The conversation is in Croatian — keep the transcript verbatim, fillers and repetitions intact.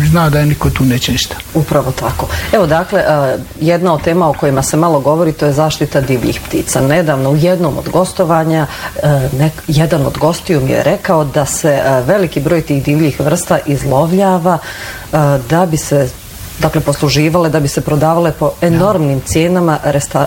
zna da je niko tu neće ništa. Upravo tako. Evo dakle, jedna od tema o kojima se malo govori, to je zaštita divljih ptica. Nedavno u jednom od gostovanja nek, jedan od gostiju mi je rekao da se veliki broj tih divljih vrsta izlovljava da bi se dakle posluživale, da bi se prodavale po enormnim cijenama resta,